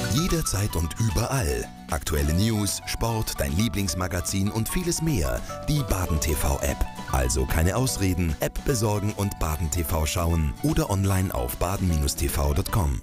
Jederzeit und überall. Aktuelle News, Sport, dein Lieblingsmagazin und vieles mehr. Die Baden TV App. Also keine Ausreden, App besorgen und Baden TV schauen oder online auf baden-tv.com.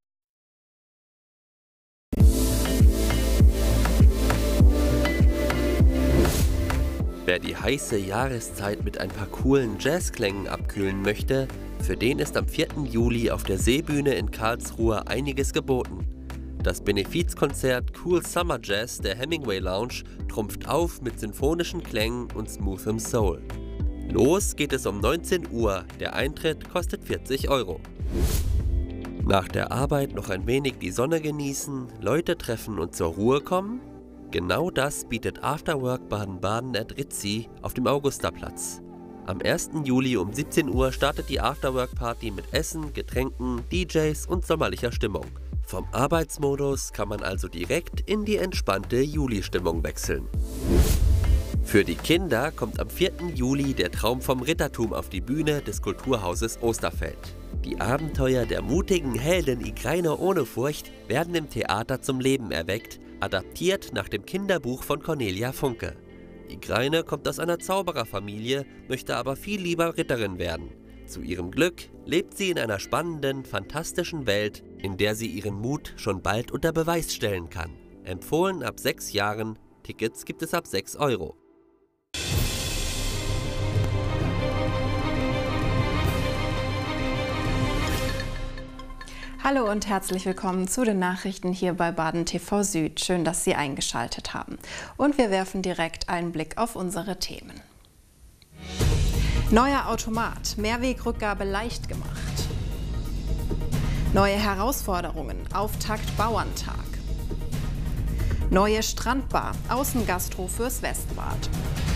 Wer die heiße Jahreszeit mit ein paar coolen Jazzklängen abkühlen möchte, für den ist am 4. Juli auf der Seebühne in Karlsruhe einiges geboten. Das Benefizkonzert Cool Summer Jazz der Hemingway Lounge trumpft auf mit sinfonischen Klängen und smoothim Soul. Los geht es um 19 Uhr, der Eintritt kostet 40 €. Nach der Arbeit noch ein wenig die Sonne genießen, Leute treffen und zur Ruhe kommen? Genau das bietet Afterwork Baden-Baden at Ritzi auf dem Augusterplatz. Am 1. Juli um 17 Uhr startet die Afterwork-Party mit Essen, Getränken, DJs und sommerlicher Stimmung. Vom Arbeitsmodus kann man also direkt in die entspannte Juli-Stimmung wechseln. Für die Kinder kommt am 4. Juli der Traum vom Rittertum auf die Bühne des Kulturhauses Osterfeld. Die Abenteuer der mutigen Heldin Igraine Ohnefurcht werden im Theater zum Leben erweckt, adaptiert nach dem Kinderbuch von Cornelia Funke. Igraine kommt aus einer Zaubererfamilie, möchte aber viel lieber Ritterin werden. Zu ihrem Glück lebt sie in einer spannenden, fantastischen Welt, in der sie ihren Mut schon bald unter Beweis stellen kann. Empfohlen ab 6 Jahren, Tickets gibt es ab 6 €. Hallo und herzlich willkommen zu den Nachrichten hier bei Baden TV Süd. Schön, dass Sie eingeschaltet haben. Und wir werfen direkt einen Blick auf unsere Themen. Neuer Automat, Mehrwegrückgabe leicht gemacht. Neue Herausforderungen, Auftakt Bauerntag. Neue Strandbar, Außengastro fürs Westbad.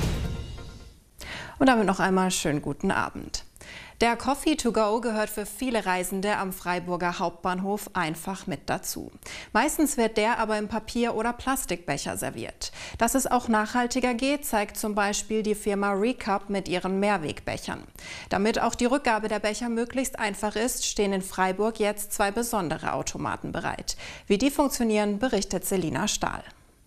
Und damit noch einmal schönen guten Abend. Der Coffee to go gehört für viele Reisende am Freiburger Hauptbahnhof einfach mit dazu. Meistens wird der aber im Papier- oder Plastikbecher serviert. Dass es auch nachhaltiger geht, zeigt zum Beispiel die Firma Recup mit ihren Mehrwegbechern. Damit auch die Rückgabe der Becher möglichst einfach ist, stehen in Freiburg jetzt 2 besondere Automaten bereit. Wie die funktionieren, berichtet Selina Stahl.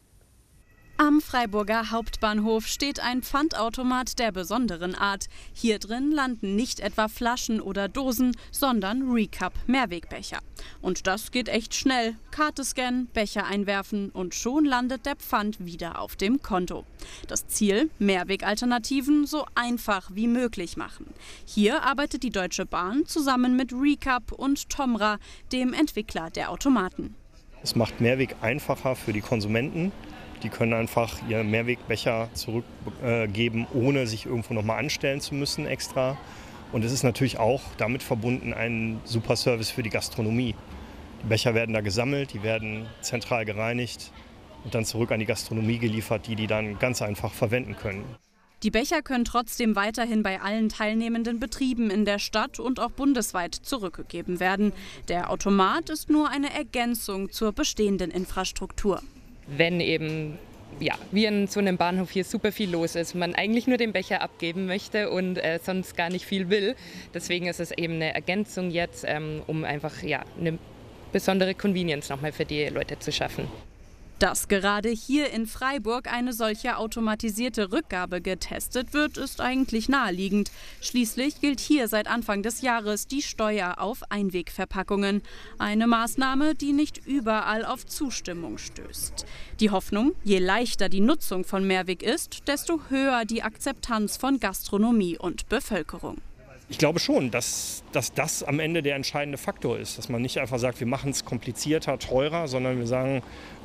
Am Freiburger Hauptbahnhof steht ein Pfandautomat der besonderen Art. Hier drin landen nicht etwa Flaschen oder Dosen, sondern Recup Mehrwegbecher. Und das geht echt schnell. Karte scannen, Becher einwerfen und schon landet der Pfand wieder auf dem Konto. Das Ziel: Mehrwegalternativen so einfach wie möglich machen. Hier arbeitet die Deutsche Bahn zusammen mit Recup und Tomra, dem Entwickler der Automaten. Es macht Mehrweg einfacher für die Konsumenten. Die können einfach ihre Mehrwegbecher zurückgeben, ohne sich irgendwo nochmal anstellen zu müssen extra. Und es ist natürlich auch damit verbunden ein super Service für die Gastronomie. Die Becher werden da gesammelt, die werden zentral gereinigt und dann zurück an die Gastronomie geliefert, die dann ganz einfach verwenden können. Die Becher können trotzdem weiterhin bei allen teilnehmenden Betrieben in der Stadt und auch bundesweit zurückgegeben werden. Der Automat ist nur eine Ergänzung zur bestehenden Infrastruktur. Wenn eben wie in so einem Bahnhof hier super viel los ist, man eigentlich nur den Becher abgeben möchte und sonst gar nicht viel will. Deswegen ist es eben eine Ergänzung jetzt, um einfach eine besondere Convenience nochmal für die Leute zu schaffen. Dass gerade hier in Freiburg eine solche automatisierte Rückgabe getestet wird, ist eigentlich naheliegend. Schließlich gilt hier seit Anfang des Jahres die Steuer auf Einwegverpackungen. Eine Maßnahme, die nicht überall auf Zustimmung stößt. Die Hoffnung: je leichter die Nutzung von Mehrweg ist, desto höher die Akzeptanz von Gastronomie und Bevölkerung. Ich glaube schon, dass das am Ende der entscheidende Faktor ist. Dass man nicht einfach sagt, wir machen es komplizierter, teurer, sondern wir sagen,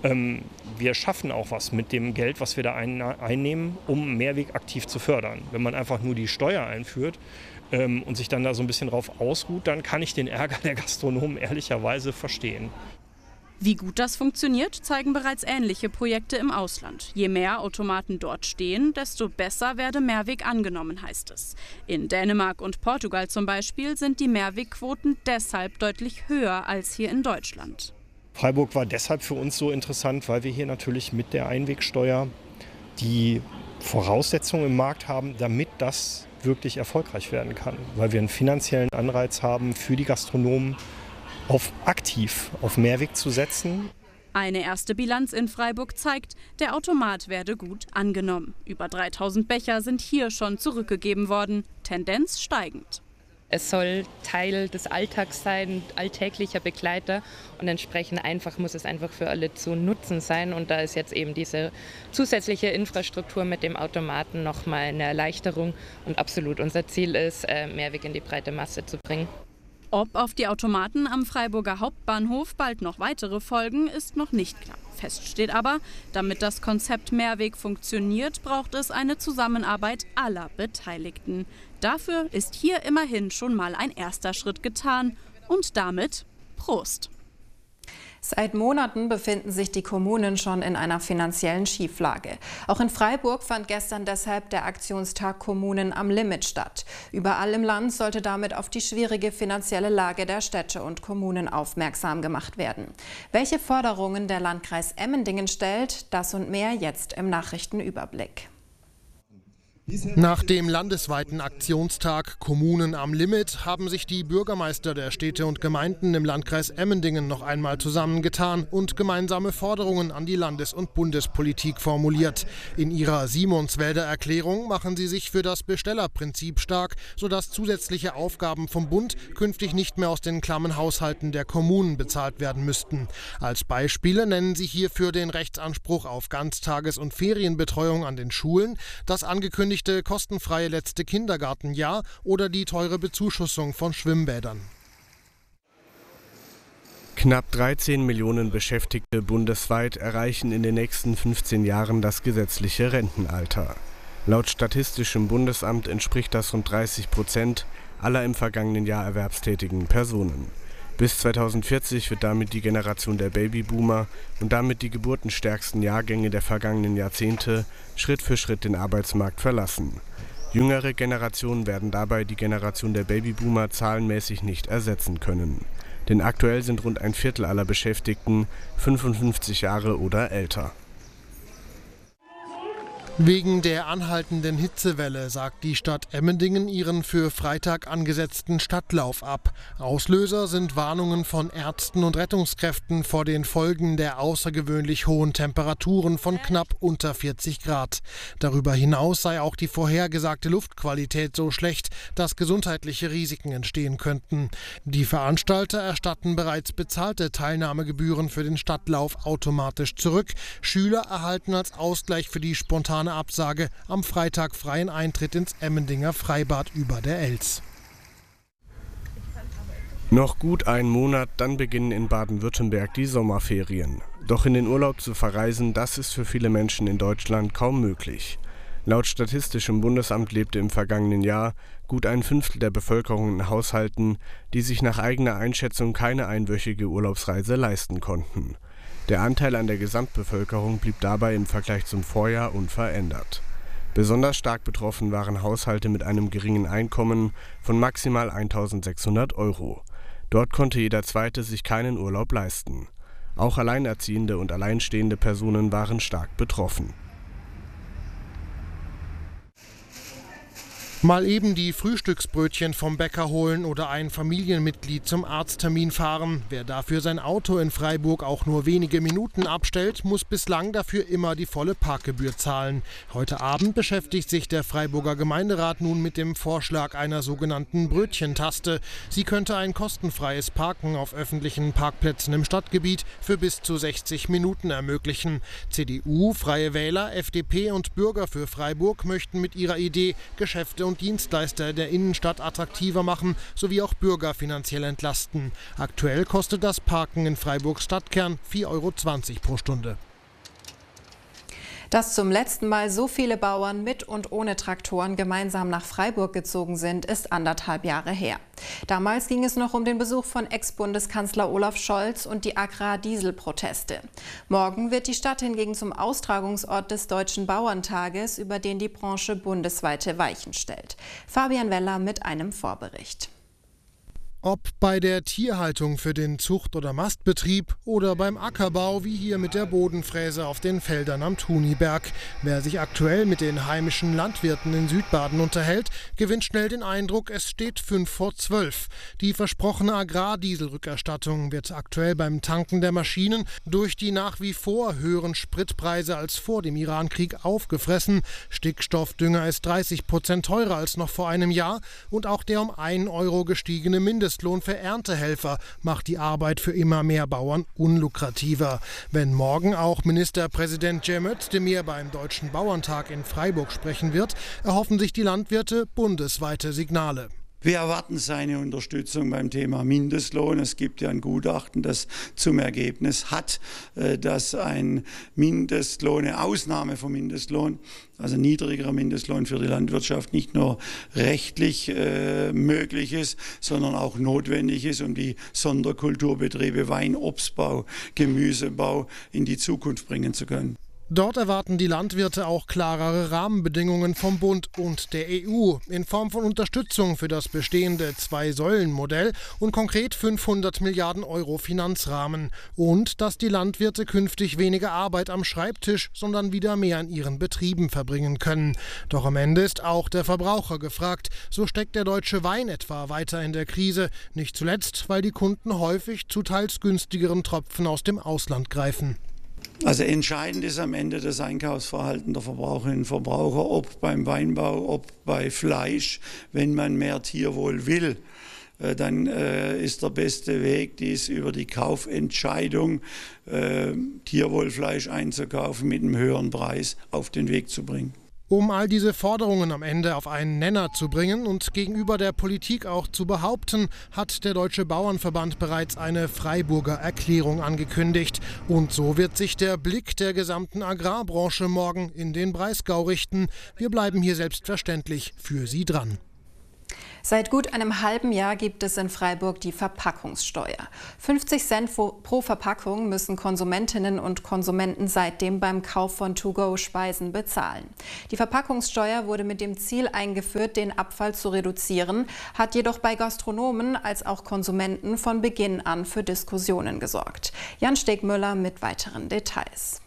wir schaffen auch was mit dem Geld, was wir da einnehmen, um Mehrweg aktiv zu fördern. Wenn man einfach nur die Steuer einführt und sich dann da so ein bisschen drauf ausruht, dann kann ich den Ärger der Gastronomen ehrlicherweise verstehen. Wie gut das funktioniert, zeigen bereits ähnliche Projekte im Ausland. Je mehr Automaten dort stehen, desto besser werde Mehrweg angenommen, heißt es. In Dänemark und Portugal zum Beispiel sind die Mehrwegquoten deshalb deutlich höher als hier in Deutschland. Freiburg war deshalb für uns so interessant, weil wir hier natürlich mit der Einwegsteuer die Voraussetzungen im Markt haben, damit das wirklich erfolgreich werden kann. Weil wir einen finanziellen Anreiz haben für die Gastronomen, aktiv auf Mehrweg zu setzen. Eine erste Bilanz in Freiburg zeigt, der Automat werde gut angenommen. Über 3000 Becher sind hier schon zurückgegeben worden, Tendenz steigend. Es soll Teil des Alltags sein, alltäglicher Begleiter und entsprechend muss es einfach für alle zu nutzen sein. Und da ist jetzt eben diese zusätzliche Infrastruktur mit dem Automaten nochmal eine Erleichterung. Und absolut unser Ziel ist, Mehrweg in die breite Masse zu bringen. Ob auf die Automaten am Freiburger Hauptbahnhof bald noch weitere folgen, ist noch nicht klar. Fest steht aber, damit das Konzept Mehrweg funktioniert, braucht es eine Zusammenarbeit aller Beteiligten. Dafür ist hier immerhin schon mal ein erster Schritt getan. Und damit Prost! Seit Monaten befinden sich die Kommunen schon in einer finanziellen Schieflage. Auch in Freiburg fand gestern deshalb der Aktionstag Kommunen am Limit statt. Überall im Land sollte damit auf die schwierige finanzielle Lage der Städte und Kommunen aufmerksam gemacht werden. Welche Forderungen der Landkreis Emmendingen stellt, das und mehr jetzt im Nachrichtenüberblick. Nach dem landesweiten Aktionstag Kommunen am Limit haben sich die Bürgermeister der Städte und Gemeinden im Landkreis Emmendingen noch einmal zusammengetan und gemeinsame Forderungen an die Landes- und Bundespolitik formuliert. In ihrer Simonswälder Erklärung machen sie sich für das Bestellerprinzip stark, sodass zusätzliche Aufgaben vom Bund künftig nicht mehr aus den klammen Haushalten der Kommunen bezahlt werden müssten. Als Beispiele nennen sie hierfür den Rechtsanspruch auf Ganztages- und Ferienbetreuung an den Schulen, das angekündigte kostenfreie letzte Kindergartenjahr oder die teure Bezuschussung von Schwimmbädern. Knapp 13 Millionen Beschäftigte bundesweit erreichen in den nächsten 15 Jahren das gesetzliche Rentenalter. Laut Statistischem Bundesamt entspricht das rund 30% aller im vergangenen Jahr erwerbstätigen Personen. Bis 2040 wird damit die Generation der Babyboomer und damit die geburtenstärksten Jahrgänge der vergangenen Jahrzehnte Schritt für Schritt den Arbeitsmarkt verlassen. Jüngere Generationen werden dabei die Generation der Babyboomer zahlenmäßig nicht ersetzen können. Denn aktuell sind rund ein Viertel aller Beschäftigten 55 Jahre oder älter. Wegen der anhaltenden Hitzewelle sagt die Stadt Emmendingen ihren für Freitag angesetzten Stadtlauf ab. Auslöser sind Warnungen von Ärzten und Rettungskräften vor den Folgen der außergewöhnlich hohen Temperaturen von knapp unter 40 Grad. Darüber hinaus sei auch die vorhergesagte Luftqualität so schlecht, dass gesundheitliche Risiken entstehen könnten. Die Veranstalter erstatten bereits bezahlte Teilnahmegebühren für den Stadtlauf automatisch zurück. Schüler erhalten als Ausgleich für die spontane Absage am Freitag freien Eintritt ins Emmendinger Freibad über der Elz. Noch gut einen Monat, dann beginnen in Baden-Württemberg die Sommerferien. Doch in den Urlaub zu verreisen, das ist für viele Menschen in Deutschland kaum möglich. Laut Statistischem Bundesamt lebte im vergangenen Jahr gut ein Fünftel der Bevölkerung in Haushalten, die sich nach eigener Einschätzung keine einwöchige Urlaubsreise leisten konnten. Der Anteil an der Gesamtbevölkerung blieb dabei im Vergleich zum Vorjahr unverändert. Besonders stark betroffen waren Haushalte mit einem geringen Einkommen von maximal 1.600 €. Dort konnte jeder Zweite sich keinen Urlaub leisten. Auch alleinerziehende und alleinstehende Personen waren stark betroffen. Mal eben die Frühstücksbrötchen vom Bäcker holen oder ein Familienmitglied zum Arzttermin fahren. Wer dafür sein Auto in Freiburg auch nur wenige Minuten abstellt, muss bislang dafür immer die volle Parkgebühr zahlen. Heute Abend beschäftigt sich der Freiburger Gemeinderat nun mit dem Vorschlag einer sogenannten Brötchentaste. Sie könnte ein kostenfreies Parken auf öffentlichen Parkplätzen im Stadtgebiet für bis zu 60 Minuten ermöglichen. CDU, Freie Wähler, FDP und Bürger für Freiburg möchten mit ihrer Idee Geschäfte und Dienstleister der Innenstadt attraktiver machen, sowie auch Bürger finanziell entlasten. Aktuell kostet das Parken in Freiburgs Stadtkern 4,20 € pro Stunde. Dass zum letzten Mal so viele Bauern mit und ohne Traktoren gemeinsam nach Freiburg gezogen sind, ist 1,5 Jahre her. Damals ging es noch um den Besuch von Ex-Bundeskanzler Olaf Scholz und die Agrardieselproteste. Morgen wird die Stadt hingegen zum Austragungsort des Deutschen Bauerntages, über den die Branche bundesweite Weichen stellt. Fabian Weller mit einem Vorbericht. Ob bei der Tierhaltung für den Zucht- oder Mastbetrieb oder beim Ackerbau, wie hier mit der Bodenfräse auf den Feldern am Thuniberg. Wer sich aktuell mit den heimischen Landwirten in Südbaden unterhält, gewinnt schnell den Eindruck, es steht 11:55. Die versprochene Agrardieselrückerstattung wird aktuell beim Tanken der Maschinen durch die nach wie vor höheren Spritpreise als vor dem Irankrieg aufgefressen. Stickstoffdünger ist 30% teurer als noch vor einem Jahr und auch der um 1 Euro gestiegene Mindestlohn für Erntehelfer macht die Arbeit für immer mehr Bauern unlukrativer. Wenn morgen auch Ministerpräsident Cem Özdemir beim Deutschen Bauerntag in Freiburg sprechen wird, erhoffen sich die Landwirte bundesweite Signale. Wir erwarten seine Unterstützung beim Thema Mindestlohn. Es gibt ja ein Gutachten, das zum Ergebnis hat, dass ein Mindestlohn, eine Ausnahme vom Mindestlohn, also niedrigerer Mindestlohn für die Landwirtschaft nicht nur rechtlich möglich ist, sondern auch notwendig ist, um die Sonderkulturbetriebe Wein, Obstbau, Gemüsebau in die Zukunft bringen zu können. Dort erwarten die Landwirte auch klarere Rahmenbedingungen vom Bund und der EU in Form von Unterstützung für das bestehende Zwei-Säulen-Modell und konkret 500 Milliarden Euro Finanzrahmen. Und dass die Landwirte künftig weniger Arbeit am Schreibtisch, sondern wieder mehr in ihren Betrieben verbringen können. Doch am Ende ist auch der Verbraucher gefragt. So steckt der deutsche Wein etwa weiter in der Krise. Nicht zuletzt, weil die Kunden häufig zu teils günstigeren Tropfen aus dem Ausland greifen. Also entscheidend ist am Ende das Einkaufsverhalten der Verbraucherinnen und Verbraucher, ob beim Weinbau, ob bei Fleisch. Wenn man mehr Tierwohl will, dann ist der beste Weg, dies über die Kaufentscheidung, Tierwohlfleisch einzukaufen, mit einem höheren Preis auf den Weg zu bringen. Um all diese Forderungen am Ende auf einen Nenner zu bringen und gegenüber der Politik auch zu behaupten, hat der Deutsche Bauernverband bereits eine Freiburger Erklärung angekündigt. Und so wird sich der Blick der gesamten Agrarbranche morgen in den Breisgau richten. Wir bleiben hier selbstverständlich für Sie dran. Seit gut einem halben Jahr gibt es in Freiburg die Verpackungssteuer. 50 Cent pro Verpackung müssen Konsumentinnen und Konsumenten seitdem beim Kauf von To-Go-Speisen bezahlen. Die Verpackungssteuer wurde mit dem Ziel eingeführt, den Abfall zu reduzieren, hat jedoch bei Gastronomen als auch Konsumenten von Beginn an für Diskussionen gesorgt. Jan Stegmüller mit weiteren Details.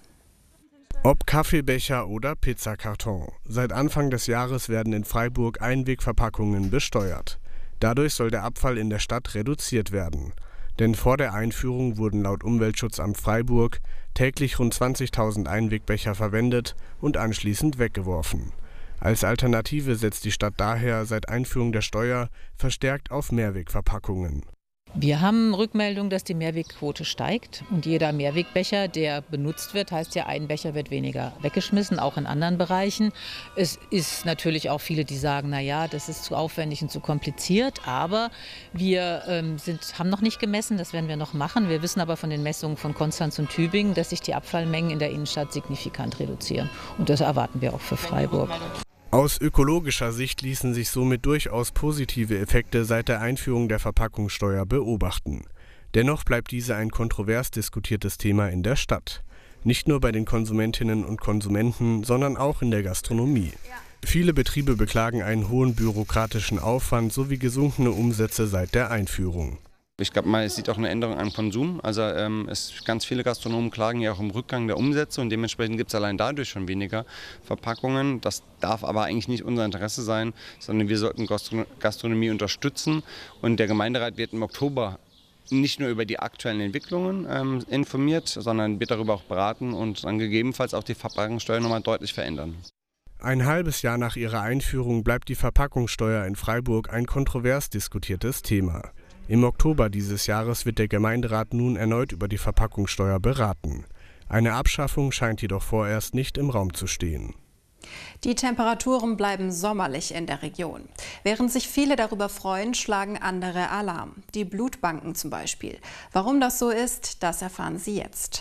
Ob Kaffeebecher oder Pizzakarton. Seit Anfang des Jahres werden in Freiburg Einwegverpackungen besteuert. Dadurch soll der Abfall in der Stadt reduziert werden. Denn vor der Einführung wurden laut Umweltschutzamt Freiburg täglich rund 20.000 Einwegbecher verwendet und anschließend weggeworfen. Als Alternative setzt die Stadt daher seit Einführung der Steuer verstärkt auf Mehrwegverpackungen. Wir haben Rückmeldung, dass die Mehrwegquote steigt und jeder Mehrwegbecher, der benutzt wird, heißt ja, ein Becher wird weniger weggeschmissen, auch in anderen Bereichen. Es ist natürlich auch viele, die sagen, naja, das ist zu aufwendig und zu kompliziert, aber wir haben noch nicht gemessen, das werden wir noch machen. Wir wissen aber von den Messungen von Konstanz und Tübingen, dass sich die Abfallmengen in der Innenstadt signifikant reduzieren und das erwarten wir auch für Freiburg. Aus ökologischer Sicht ließen sich somit durchaus positive Effekte seit der Einführung der Verpackungssteuer beobachten. Dennoch bleibt diese ein kontrovers diskutiertes Thema in der Stadt. Nicht nur bei den Konsumentinnen und Konsumenten, sondern auch in der Gastronomie. Viele Betriebe beklagen einen hohen bürokratischen Aufwand sowie gesunkene Umsätze seit der Einführung. Ich glaube, man sieht auch eine Änderung am Konsum. Also ganz viele Gastronomen klagen ja auch im Rückgang der Umsätze und dementsprechend gibt es allein dadurch schon weniger Verpackungen. Das darf aber eigentlich nicht unser Interesse sein, sondern wir sollten Gastronomie unterstützen. Und der Gemeinderat wird im Oktober nicht nur über die aktuellen Entwicklungen informiert, sondern wird darüber auch beraten und dann gegebenenfalls auch die Verpackungssteuer nochmal deutlich verändern. Ein halbes Jahr nach ihrer Einführung bleibt die Verpackungssteuer in Freiburg ein kontrovers diskutiertes Thema. Im Oktober dieses Jahres wird der Gemeinderat nun erneut über die Verpackungssteuer beraten. Eine Abschaffung scheint jedoch vorerst nicht im Raum zu stehen. Die Temperaturen bleiben sommerlich in der Region. Während sich viele darüber freuen, schlagen andere Alarm. Die Blutbanken zum Beispiel. Warum das so ist, das erfahren Sie jetzt.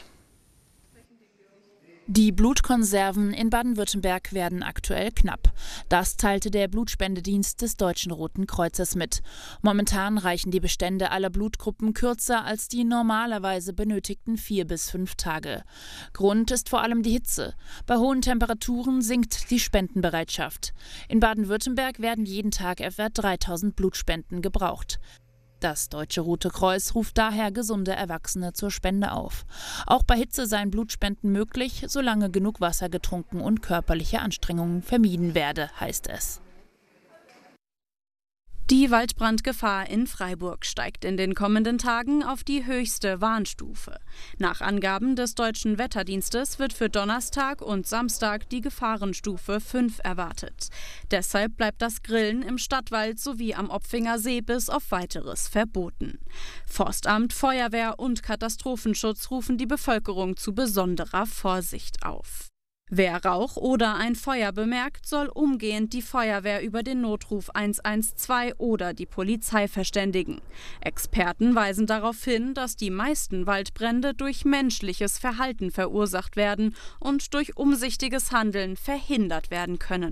Die Blutkonserven in Baden-Württemberg werden aktuell knapp. Das teilte der Blutspendedienst des Deutschen Roten Kreuzes mit. Momentan reichen die Bestände aller Blutgruppen kürzer als die normalerweise benötigten 4 bis 5 Tage. Grund ist vor allem die Hitze. Bei hohen Temperaturen sinkt die Spendenbereitschaft. In Baden-Württemberg werden jeden Tag etwa 3000 Blutspenden gebraucht. Das Deutsche Rote Kreuz ruft daher gesunde Erwachsene zur Spende auf. Auch bei Hitze seien Blutspenden möglich, solange genug Wasser getrunken und körperliche Anstrengungen vermieden werde, heißt es. Die Waldbrandgefahr in Freiburg steigt in den kommenden Tagen auf die höchste Warnstufe. Nach Angaben des Deutschen Wetterdienstes wird für Donnerstag und Samstag die Gefahrenstufe 5 erwartet. Deshalb bleibt das Grillen im Stadtwald sowie am Opfinger See bis auf Weiteres verboten. Forstamt, Feuerwehr und Katastrophenschutz rufen die Bevölkerung zu besonderer Vorsicht auf. Wer Rauch oder ein Feuer bemerkt, soll umgehend die Feuerwehr über den Notruf 112 oder die Polizei verständigen. Experten weisen darauf hin, dass die meisten Waldbrände durch menschliches Verhalten verursacht werden und durch umsichtiges Handeln verhindert werden können.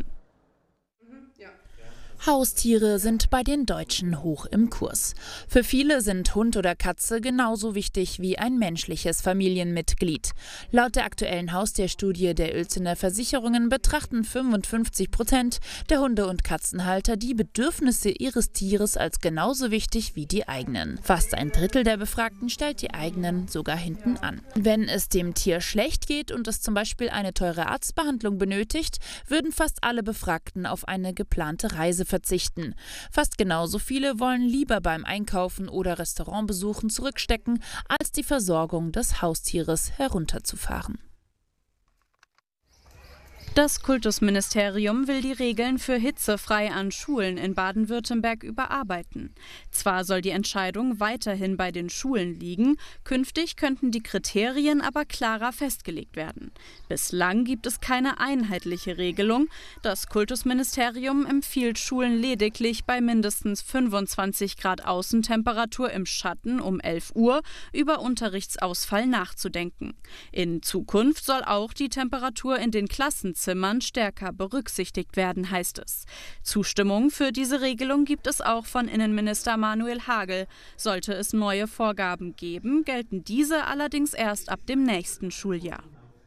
Haustiere sind bei den Deutschen hoch im Kurs. Für viele sind Hund oder Katze genauso wichtig wie ein menschliches Familienmitglied. Laut der aktuellen Haustierstudie der Uelzener Versicherungen betrachten 55% der Hunde- und Katzenhalter die Bedürfnisse ihres Tieres als genauso wichtig wie die eigenen. Fast ein Drittel der Befragten stellt die eigenen sogar hinten an. Wenn es dem Tier schlecht geht und es zum Beispiel eine teure Arztbehandlung benötigt, würden fast alle Befragten auf eine geplante Reise verzichten. Fast genauso viele wollen lieber beim Einkaufen oder Restaurantbesuchen zurückstecken, als die Versorgung des Haustieres herunterzufahren. Das Kultusministerium will die Regeln für hitzefrei an Schulen in Baden-Württemberg überarbeiten. Zwar soll die Entscheidung weiterhin bei den Schulen liegen, künftig könnten die Kriterien aber klarer festgelegt werden. Bislang gibt es keine einheitliche Regelung. Das Kultusministerium empfiehlt Schulen lediglich bei mindestens 25 Grad Außentemperatur im Schatten um 11 Uhr über Unterrichtsausfall nachzudenken. In Zukunft soll auch die Temperatur in den Klassenzimmern stärker berücksichtigt werden, heißt es. Zustimmung für diese Regelung gibt es auch von Innenminister Manuel Hagel. Sollte es neue Vorgaben geben, gelten diese allerdings erst ab dem nächsten Schuljahr.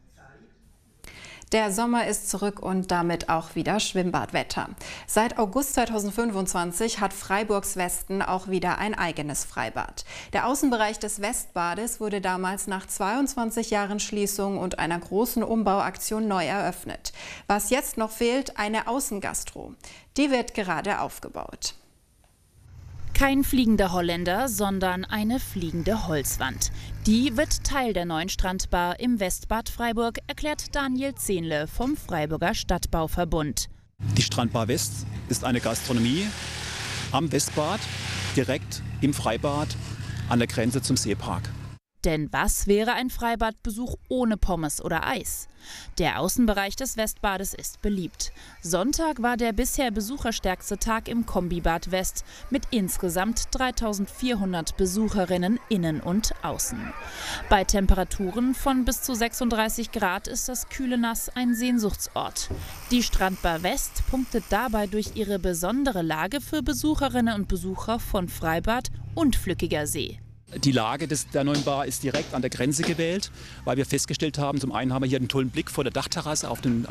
Der Sommer ist zurück und damit auch wieder Schwimmbadwetter. Seit August 2025 hat Freiburgs Westen auch wieder ein eigenes Freibad. Der Außenbereich des Westbades wurde damals nach 22 Jahren Schließung und einer großen Umbauaktion neu eröffnet. Was jetzt noch fehlt, eine Außengastro. Die wird gerade aufgebaut. Kein fliegender Holländer, sondern eine fliegende Holzwand. Die wird Teil der neuen Strandbar im Westbad Freiburg, erklärt Daniel Zehnle vom Freiburger Stadtbauverbund. Die Strandbar West ist eine Gastronomie am Westbad, direkt im Freibad an der Grenze zum Seepark. Denn was wäre ein Freibadbesuch ohne Pommes oder Eis? Der Außenbereich des Westbades ist beliebt. Sonntag war der bisher besucherstärkste Tag im Kombibad West mit insgesamt 3.400 Besucherinnen innen und außen. Bei Temperaturen von bis zu 36 Grad ist das kühle Nass ein Sehnsuchtsort. Die Strandbar West punktet dabei durch ihre besondere Lage für Besucherinnen und Besucher von Freibad und Flückiger See. Die Lage der neuen Bar ist direkt an der Grenze gewählt, weil wir festgestellt haben, zum einen haben wir hier einen tollen Blick vor der Dachterrasse auf den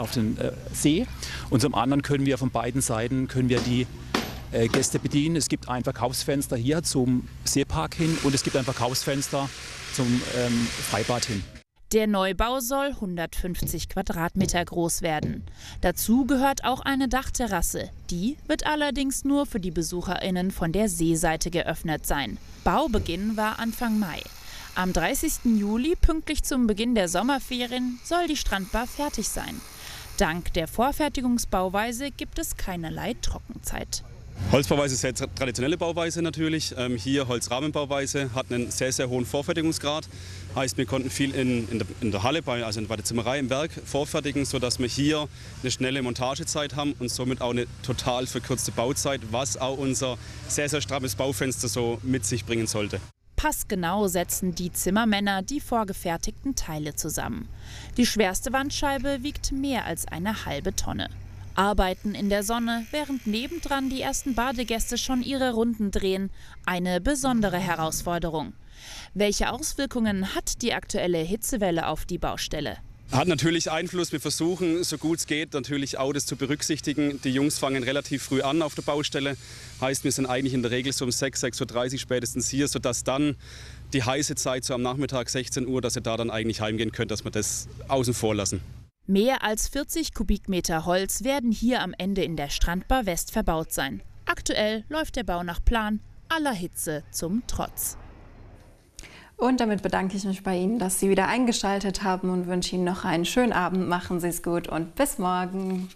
See und zum anderen können wir von beiden Seiten die Gäste bedienen. Es gibt ein Verkaufsfenster hier zum Seepark hin und es gibt ein Verkaufsfenster zum Freibad hin. Der Neubau soll 150 Quadratmeter groß werden. Dazu gehört auch eine Dachterrasse. Die wird allerdings nur für die BesucherInnen von der Seeseite geöffnet sein. Baubeginn war Anfang Mai. Am 30. Juli, pünktlich zum Beginn der Sommerferien, soll die Strandbar fertig sein. Dank der Vorfertigungsbauweise gibt es keinerlei Trockenzeit. Holzbauweise ist sehr traditionelle Bauweise natürlich. Hier Holzrahmenbauweise hat einen sehr, sehr hohen Vorfertigungsgrad. Heißt, wir konnten viel in der Halle, also bei der Zimmerei im Werk vorfertigen, sodass wir hier eine schnelle Montagezeit haben und somit auch eine total verkürzte Bauzeit, was auch unser sehr, sehr strammes Baufenster so mit sich bringen sollte. Passgenau setzen die Zimmermänner die vorgefertigten Teile zusammen. Die schwerste Wandscheibe wiegt mehr als eine halbe Tonne. Arbeiten in der Sonne, während nebendran die ersten Badegäste schon ihre Runden drehen. Eine besondere Herausforderung. Welche Auswirkungen hat die aktuelle Hitzewelle auf die Baustelle? Hat natürlich Einfluss. Wir versuchen, so gut es geht, natürlich auch das zu berücksichtigen. Die Jungs fangen relativ früh an auf der Baustelle. Heißt, wir sind eigentlich in der Regel so um 6:30 Uhr spätestens hier, sodass dann die heiße Zeit so am Nachmittag 16 Uhr, dass ihr da dann eigentlich heimgehen könnt, dass wir das außen vor lassen. Mehr als 40 Kubikmeter Holz werden hier am Ende in der Strandbar West verbaut sein. Aktuell läuft der Bau nach Plan, aller Hitze zum Trotz. Und damit bedanke ich mich bei Ihnen, dass Sie wieder eingeschaltet haben und wünsche Ihnen noch einen schönen Abend. Machen Sie es gut und bis morgen.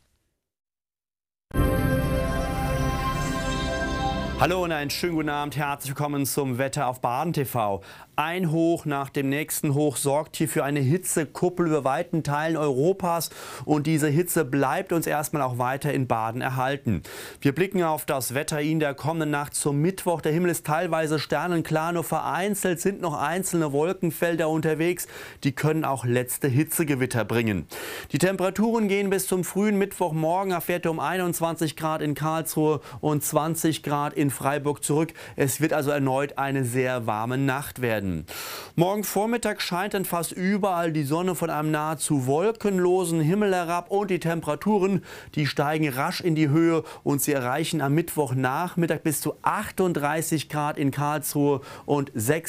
Hallo und einen schönen guten Abend. Herzlich willkommen zum Wetter auf Baden TV. Ein Hoch nach dem nächsten Hoch sorgt hier für eine Hitzekuppel über weiten Teilen Europas. Und diese Hitze bleibt uns erstmal auch weiter in Baden erhalten. Wir blicken auf das Wetter in der kommenden Nacht zum Mittwoch. Der Himmel ist teilweise sternenklar, nur vereinzelt sind noch einzelne Wolkenfelder unterwegs. Die können auch letzte Hitzegewitter bringen. Die Temperaturen gehen bis zum frühen Mittwochmorgen auf Werte um 21 Grad in Karlsruhe und 20 Grad in Freiburg zurück. Es wird also erneut eine sehr warme Nacht werden. Morgen Vormittag scheint dann fast überall die Sonne von einem nahezu wolkenlosen Himmel herab und die Temperaturen, die steigen rasch in die Höhe und sie erreichen am Mittwochnachmittag bis zu 38 Grad in Karlsruhe und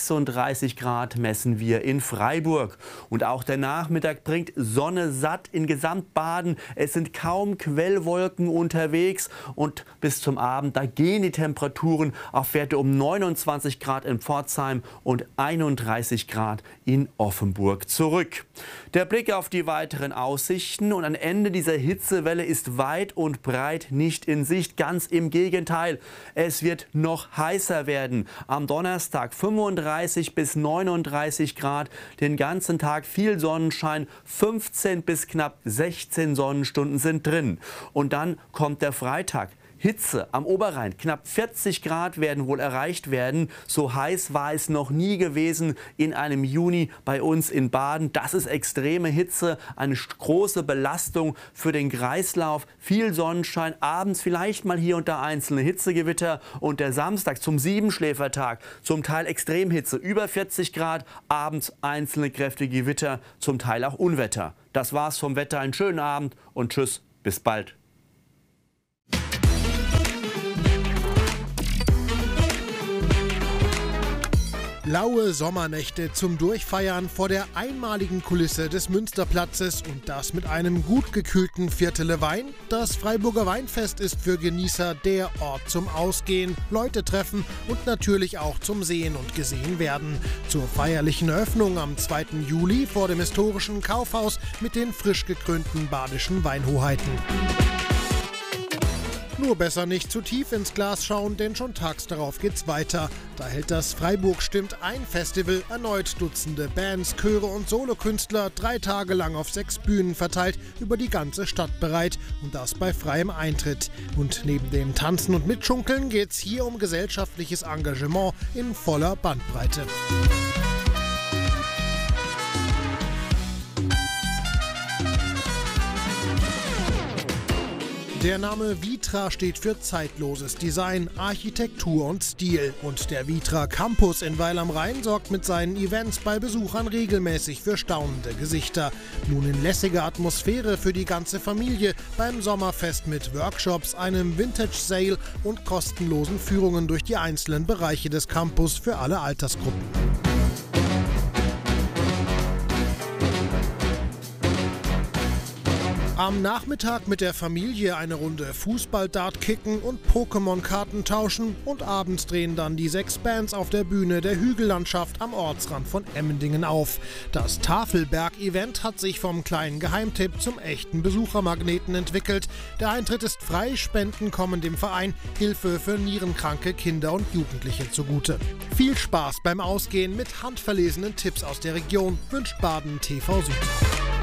36 Grad messen wir in Freiburg. Und auch der Nachmittag bringt Sonne satt in Gesamtbaden. Es sind kaum Quellwolken unterwegs und bis zum Abend, da gehen die Temperaturen auf Werte um 29 Grad in Pforzheim und 31 Grad in Offenburg zurück. Der Blick auf die weiteren Aussichten und ein Ende dieser Hitzewelle ist weit und breit nicht in Sicht. Ganz im Gegenteil, es wird noch heißer werden. Am Donnerstag 35 bis 39 Grad, den ganzen Tag viel Sonnenschein, 15 bis knapp 16 Sonnenstunden sind drin. Und dann kommt der Freitag. Hitze am Oberrhein, knapp 40 Grad werden wohl erreicht werden. So heiß war es noch nie gewesen in einem Juni bei uns in Baden. Das ist extreme Hitze, eine große Belastung für den Kreislauf. Viel Sonnenschein, abends vielleicht mal hier und da einzelne Hitzegewitter. Und der Samstag zum Siebenschläfertag, zum Teil Extremhitze, über 40 Grad, abends einzelne kräftige Gewitter, zum Teil auch Unwetter. Das war's vom Wetter, einen schönen Abend und tschüss, bis bald. Laue Sommernächte zum Durchfeiern vor der einmaligen Kulisse des Münsterplatzes und das mit einem gut gekühlten Viertele Wein. Das Freiburger Weinfest ist für Genießer der Ort zum Ausgehen, Leute treffen und natürlich auch zum Sehen und gesehen werden. Zur feierlichen Eröffnung am 2. Juli vor dem historischen Kaufhaus mit den frisch gekrönten badischen Weinhoheiten. Nur besser nicht zu tief ins Glas schauen, denn schon tags darauf geht's weiter. Da hält das Freiburg stimmt ein Festival erneut Dutzende Bands, Chöre und Solokünstler 3 Tage lang auf 6 Bühnen verteilt über die ganze Stadt bereit und das bei freiem Eintritt. Und neben dem Tanzen und Mitschunkeln geht's hier um gesellschaftliches Engagement in voller Bandbreite. Der Name Vitra steht für zeitloses Design, Architektur und Stil. Und der Vitra Campus in Weil am Rhein sorgt mit seinen Events bei Besuchern regelmäßig für staunende Gesichter. Nun in lässiger Atmosphäre für die ganze Familie beim Sommerfest mit Workshops, einem Vintage Sale und kostenlosen Führungen durch die einzelnen Bereiche des Campus für alle Altersgruppen. Am Nachmittag mit der Familie eine Runde Fußball-Dart kicken und Pokémon-Karten tauschen und abends drehen dann die 6 Bands auf der Bühne der Hügellandschaft am Ortsrand von Emmendingen auf. Das Tafelberg-Event hat sich vom kleinen Geheimtipp zum echten Besuchermagneten entwickelt. Der Eintritt ist frei, Spenden kommen dem Verein Hilfe für nierenkranke Kinder und Jugendliche zugute. Viel Spaß beim Ausgehen mit handverlesenen Tipps aus der Region wünscht Baden TV Süd.